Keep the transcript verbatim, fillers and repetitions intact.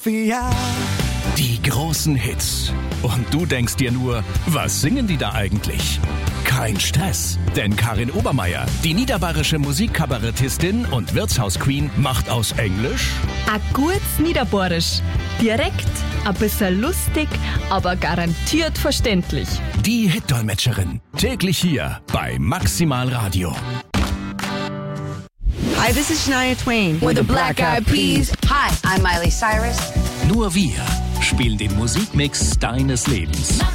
Die großen Hits. Und du denkst dir nur, was singen die da eigentlich? Kein Stress, denn Karin Obermeier, die niederbayerische Musikkabarettistin und Wirtshausqueen, macht aus Englisch a gutes Niederbayerisch. Direkt, ein bisschen lustig, aber garantiert verständlich. die Hitdolmetscherin. Täglich hier bei Maximal Radio. Hi, this is Shania Twain. With the Black Eyed Peas. Hi, I'm Miley Cyrus. Nur wir spielen den Musikmix deines Lebens.